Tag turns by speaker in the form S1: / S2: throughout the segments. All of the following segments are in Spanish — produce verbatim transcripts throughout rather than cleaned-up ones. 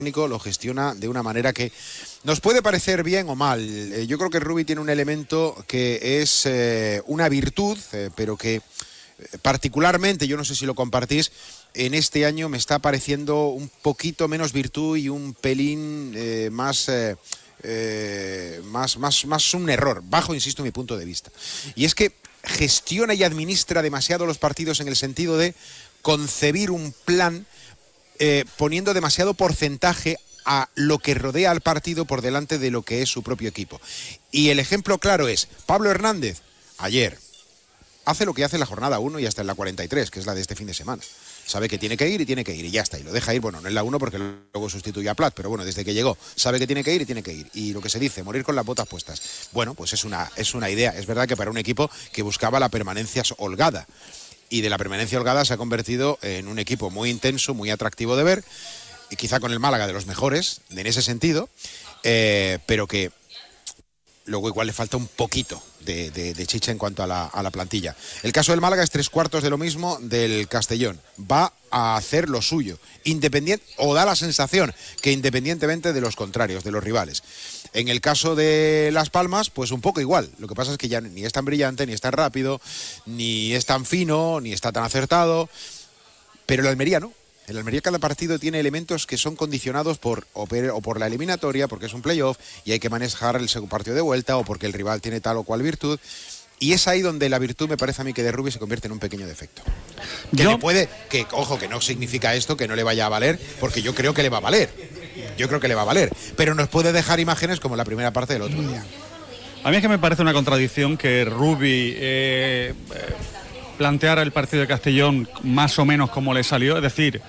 S1: lo gestiona de una manera que nos puede parecer bien o mal. Eh, yo creo que Rubi tiene un elemento que es eh, una virtud, eh, pero que eh, particularmente, yo no sé si lo compartís, en este año me está pareciendo un poquito menos virtud y un pelín eh, más, eh, eh, más, más, más un error, bajo, insisto, mi punto de vista. Y es que gestiona y administra demasiado los partidos en el sentido de concebir un plan Eh, poniendo demasiado porcentaje a lo que rodea al partido por delante de lo que es su propio equipo. Y el ejemplo claro es Pablo Hernández, ayer, hace lo que hace en la jornada uno y hasta en la cuarenta y tres, que es la de este fin de semana. Sabe que tiene que ir y tiene que ir, y ya está, y lo deja ir, bueno, no en la uno porque luego sustituye a Plat, pero bueno, desde que llegó, sabe que tiene que ir y tiene que ir. Y lo que se dice, morir con las botas puestas. Bueno, pues es una, es una idea, es verdad que para un equipo que buscaba la permanencia holgada. Y de la permanencia holgada se ha convertido en un equipo muy intenso, muy atractivo de ver, y quizá con el Málaga de los mejores, en ese sentido, eh, pero que luego igual le falta un poquito de, de, de chicha en cuanto a la, a la plantilla. El caso del Málaga es tres cuartos de lo mismo del Castellón. Va a hacer lo suyo, independiente, o da la sensación que independientemente de los contrarios, de los rivales. En el caso de Las Palmas, pues un poco igual. Lo que pasa es que ya ni es tan brillante, ni es tan rápido, ni es tan fino, ni está tan acertado. Pero el Almería no. El Almería cada partido tiene elementos que son condicionados por o por la eliminatoria, porque es un playoff y hay que manejar el segundo partido de vuelta, o porque el rival tiene tal o cual virtud. Y es ahí donde la virtud, me parece a mí, que de Rubi se convierte en un pequeño defecto. Que
S2: yo...
S1: le puede, que ojo, que no significa esto que no le vaya a valer, porque yo creo que le va a valer. Yo creo que le va a valer. Pero nos puede dejar imágenes como la primera parte del otro día.
S2: A mí es que me parece una contradicción que Rubi eh, planteara el partido de Castellón más o menos como le salió, es decir,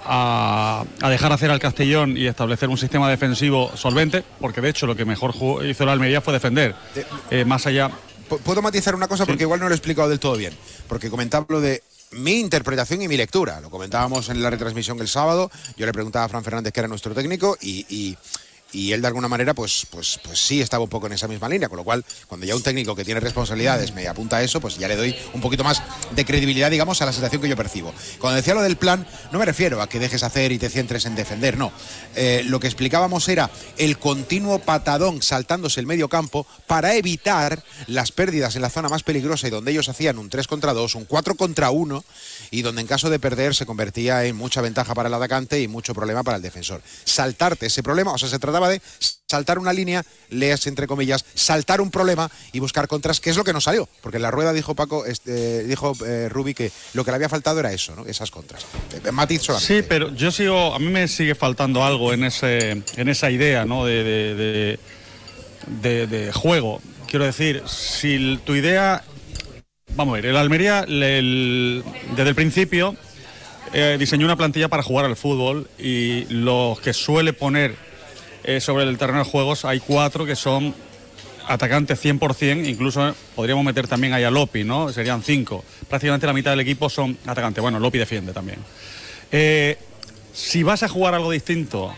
S2: a, a dejar hacer al Castellón y establecer un sistema defensivo solvente, porque de hecho lo que mejor jugó, hizo la Almería fue defender, eh, más allá...
S1: ¿Puedo matizar una cosa? Porque
S2: sí.
S1: Igual no lo he explicado del todo bien. Porque comentaba lo de mi interpretación y mi lectura. Lo comentábamos en la retransmisión el sábado. Yo le preguntaba a Fran Fernández, que era nuestro técnico, y... y Y él de alguna manera pues, pues, pues sí estaba un poco en esa misma línea, con lo cual cuando ya un técnico que tiene responsabilidades me apunta a eso, pues ya le doy un poquito más de credibilidad, digamos, a la sensación que yo percibo. Cuando decía lo del plan, no me refiero a que dejes hacer y te centres en defender, no. Eh, lo que explicábamos era el continuo patadón saltándose el medio campo para evitar las pérdidas en la zona más peligrosa, y donde ellos hacían un tres contra dos, un cuatro contra uno, y donde en caso de perder se convertía en mucha ventaja para el atacante y mucho problema para el defensor. Saltarte ese problema, o sea, se trataba de saltar una línea, leas entre comillas, saltar un problema y buscar contras, que es lo que no salió, porque en la rueda dijo Paco, este, dijo eh, Rubi que lo que le había faltado era eso, ¿no? Esas contras. Eh, matiz solamente.
S2: Sí, pero yo sigo, a mí me sigue faltando algo en ese, en esa idea, ¿no? de, de, de, de, de juego. Quiero decir, si tu idea, vamos a ver, el Almería el, desde el principio eh, diseñó una plantilla para jugar al fútbol, y los que suele poner Eh, sobre el terreno de juegos hay cuatro que son atacantes cien por cien, incluso podríamos meter también ahí a Lopi, ¿no? Serían cinco. Prácticamente la mitad del equipo son atacantes. Bueno, Lopi defiende también. Eh, si vas a jugar algo distinto,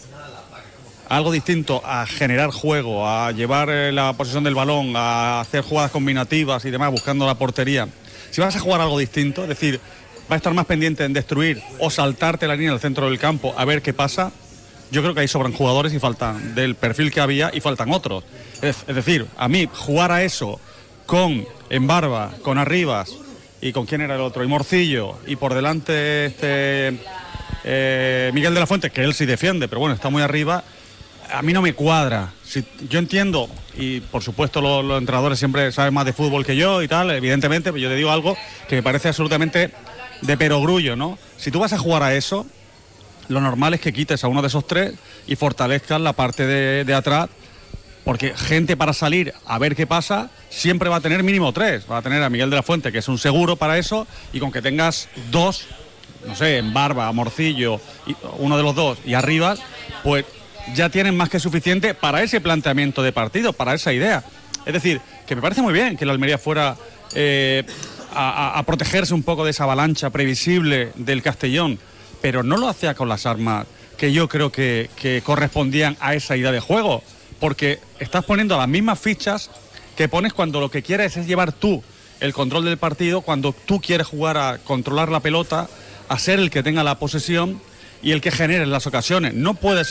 S2: algo distinto a generar juego, a llevar eh, la posesión del balón, a hacer jugadas combinativas y demás, buscando la portería, si vas a jugar algo distinto, es decir, va a estar más pendiente en destruir o saltarte la línea del centro del campo a ver qué pasa, yo creo que ahí sobran jugadores y faltan del perfil que había y faltan otros. Es, es decir, a mí jugar a eso con Embarba, con Arribas y con quién era el otro, y Morcillo, y por delante este eh, Miguel de la Fuente, que él sí defiende, pero bueno, está muy arriba, a mí no me cuadra. Si, yo entiendo, y por supuesto los, los entrenadores siempre saben más de fútbol que yo y tal, evidentemente, pero yo te digo algo que me parece absolutamente de perogrullo, ¿no? Si tú vas a jugar a eso, lo normal es que quites a uno de esos tres y fortalezcas la parte de, de atrás, porque gente para salir a ver qué pasa siempre va a tener mínimo tres. Va a tener a Miguel de la Fuente, que es un seguro para eso, y con que tengas dos, no sé, en Barba, Morcillo, y uno de los dos y arriba, pues ya tienen más que suficiente para ese planteamiento de partido, para esa idea. Es decir, que me parece muy bien que la Almería fuera eh, a, a, a protegerse un poco de esa avalancha previsible del Castellón, pero no lo hacía con las armas que yo creo que, que correspondían a esa idea de juego, porque estás poniendo las mismas fichas que pones cuando lo que quieres es llevar tú el control del partido, cuando tú quieres jugar a controlar la pelota, a ser el que tenga la posesión y el que genere las ocasiones. No puede ser